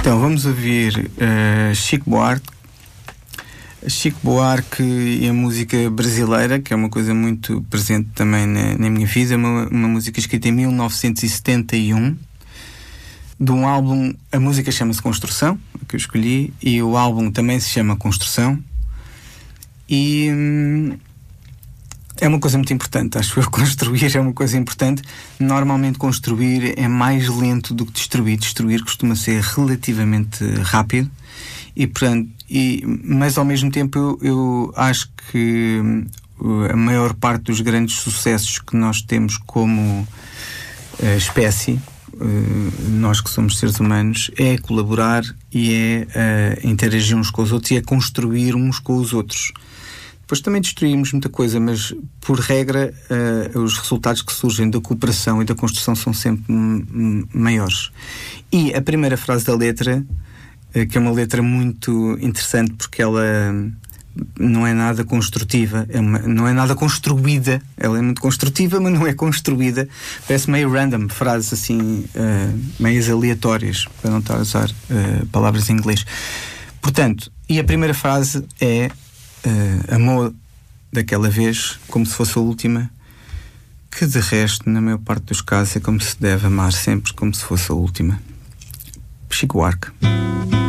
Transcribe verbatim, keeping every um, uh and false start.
Então, vamos ouvir uh, Chico Buarque. Chico Buarque e a música brasileira, que é uma coisa muito presente também na, na minha vida, uma, uma música escrita em mil novecentos e setenta e um, de um álbum. A música chama-se Construção, que eu escolhi, e o álbum também se chama Construção. E hum, é uma coisa muito importante, acho eu. Construir é uma coisa importante. Normalmente construir é mais lento do que destruir. Destruir costuma ser relativamente rápido. E, portanto, e, mas ao mesmo tempo eu, eu acho que a maior parte dos grandes sucessos que nós temos como uh, espécie, uh, nós que somos seres humanos, é colaborar e é uh, interagir uns com os outros e é construir uns com os outros. Depois também destruímos muita coisa, mas por regra uh, os resultados que surgem da cooperação e da construção são sempre m- maiores. E a primeira frase da letra, uh, que é uma letra muito interessante porque ela não é nada construtiva, é uma, não é nada construída. Ela é muito construtiva, mas não é construída. Parece meio random, frases assim uh, meias aleatórias, para não estar a usar uh, palavras em inglês. Portanto, e a primeira frase é: Uh, amou daquela vez como se fosse a última, que de resto, na maior parte dos casos, é como se deve amar sempre como se fosse a última. Chico Buarque.